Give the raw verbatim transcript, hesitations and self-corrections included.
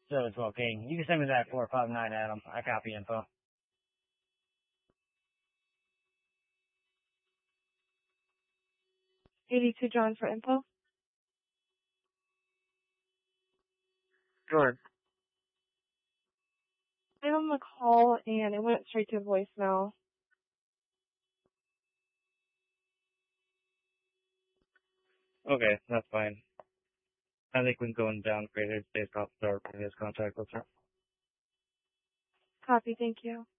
seven twelve King. You can send me that four five nine, Adam. I copy info. eighty-two John for info. Good. I am on the call and it went straight to voicemail. Okay, that's fine. I think we can go and downgrade it based off our previous contact with her. Copy, thank you.